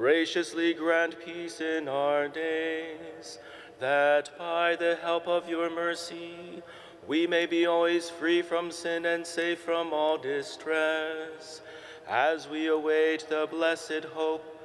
graciously grant peace in our days, that by the help of your mercy we may be always free from sin and safe from all distress, as we await the blessed hope